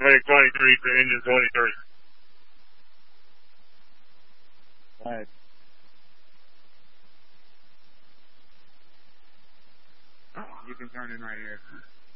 Heading 23 for engine 23. Alright. You can turn in right here.